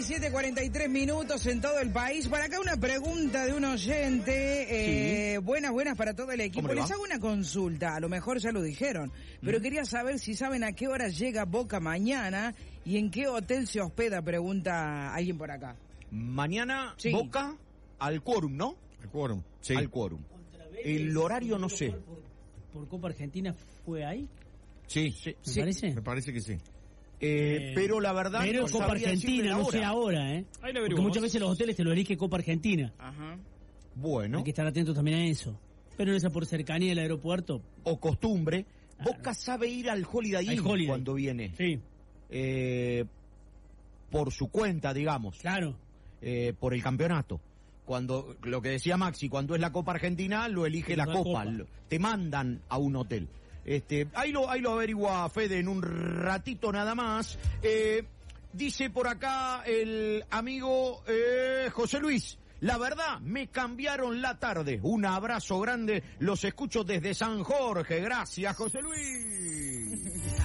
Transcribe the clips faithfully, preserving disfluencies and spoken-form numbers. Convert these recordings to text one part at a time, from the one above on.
diecisiete cuarenta y tres minutos en todo el país. Para acá una pregunta de un oyente. Eh, sí. Buenas, buenas para todo el equipo. Les hago una consulta, a lo mejor ya lo dijeron, pero mm. quería saber si saben a qué hora llega Boca mañana y en qué hotel se hospeda, pregunta alguien por acá. Mañana sí. Boca al quórum, ¿no? Al quórum, sí. Al quórum. El horario no sé. Por, por Copa Argentina fue ahí. Sí, sí. ¿Me sí. parece? Me parece que sí. Eh, eh, pero la verdad pero no Copa Argentina, no sé ahora, ¿eh? Porque muchas veces los hoteles te lo elige Copa Argentina. Ajá. Bueno. Hay que estar atentos también a eso. Pero esa por cercanía del aeropuerto. O costumbre. Claro. Boca sabe ir al Holiday Inn Holiday. Cuando viene. Sí. Eh, por su cuenta, digamos. Claro. Eh, por el campeonato. Cuando, lo que decía Maxi, cuando es la Copa Argentina, lo elige la, la Copa. Copa. Te mandan a un hotel. Este, ahí lo, ahí lo averigua Fede en un ratito nada más. Eh, dice por acá el amigo eh, José Luis. La verdad, me cambiaron la tarde. Un abrazo grande. Los escucho desde San Jorge. Gracias, José Luis.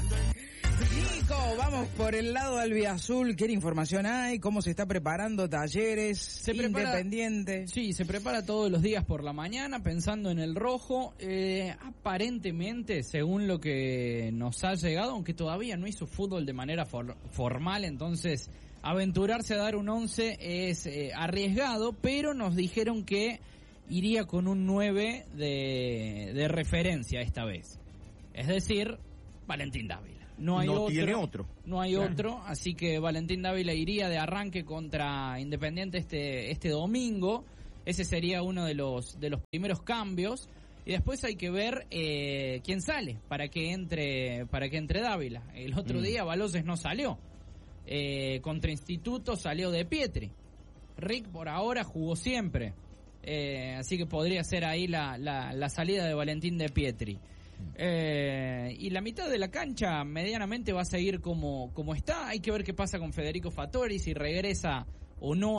Nico, vamos por el lado albiazul. ¿Qué información hay? ¿Cómo se está preparando talleres? Se Independiente. Prepara, sí, se prepara todos los días por la mañana pensando en el rojo. Eh, aparentemente, según lo que nos ha llegado, aunque todavía no hizo fútbol de manera for, formal, entonces aventurarse a dar un once es eh, arriesgado, pero nos dijeron que iría con un nueve de, de referencia esta vez. Es decir, Valentín Dávila. No hay no otro, tiene otro. No hay claro. otro, así que Valentín Dávila iría de arranque contra Independiente este este domingo. Ese sería uno de los de los primeros cambios y después hay que ver eh, quién sale para que entre para que entre Dávila. El otro mm. día Baloses no salió. Eh, contra Instituto salió de Pietri. Rick por ahora jugó siempre. Eh, así que podría ser ahí la la, la salida de Valentín de Pietri. Eh, y la mitad de la cancha medianamente va a seguir como, como está. Hay que ver qué pasa con Federico Fattori, si regresa o no